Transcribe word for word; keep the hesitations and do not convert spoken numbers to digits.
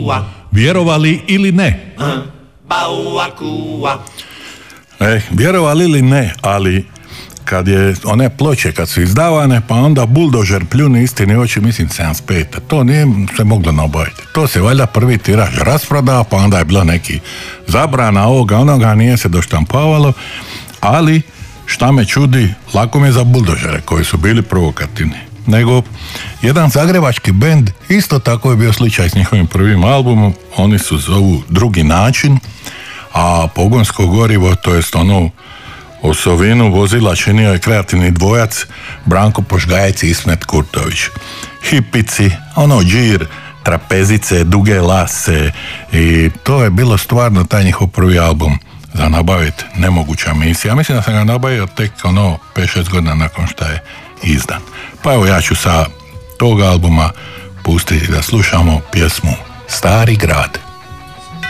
Vjerovali ili ne? E, vjerovali ili ne, ali kad je one ploče kad su izdavane, pa onda buldožer pljuni istini oči, mislim sedamdeset pet. To nije se moglo nabaviti. To se valjda prvi tiraž rasprodao, pa onda je bilo neki zabrana ovoga, onoga, nije se doštampavalo, ali šta me čudi, lako mi je za buldožere koji su bili provokativni. Nego jedan zagrebački bend, isto tako je bio slučaj s njihovim prvim albumom, oni su zovu Drugi način, a pogonsko gorivo, to jest ono osovinu vozila činio je kreativni dvojac Branko Požgajec i Ismet Kurtović. Hipici, ono džir, trapezice, duge lase, i to je bilo stvarno taj njihov prvi album za nabaviti, nemoguća misija. Mislim da sam ga nabavio tek ono pet šest godina nakon što je izdan. Pa evo, ja ću sa tog albuma pustiti da slušamo pjesmu Stari grad.